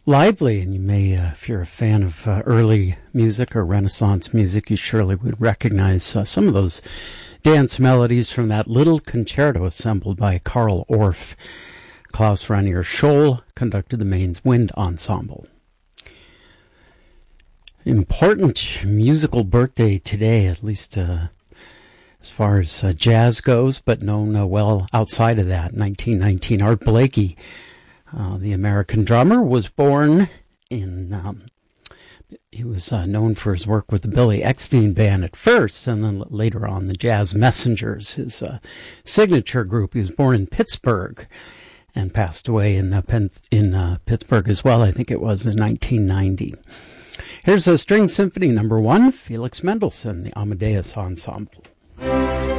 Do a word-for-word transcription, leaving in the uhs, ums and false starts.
lively, and you may, uh, if you're a fan of uh, early music or Renaissance music, you surely would recognize uh, some of those dance melodies from that little concerto assembled by Carl Orff. Klaus Rainier Scholl conducted the Mainz Wind Ensemble. Important musical birthday today, at least uh, as far as uh, jazz goes, but known uh, well outside of that. nineteen nineteen, Art Blakey, uh, the American drummer, was born in... Um, he was uh, known for his work with the Billy Eckstine Band at first, and then later on the Jazz Messengers, his uh, signature group. He was born in Pittsburgh and passed away in uh, Pen- in uh, Pittsburgh as well. I think it was in nineteen ninety. Here's a String Symphony number one, Felix Mendelssohn, the Amadeus Ensemble.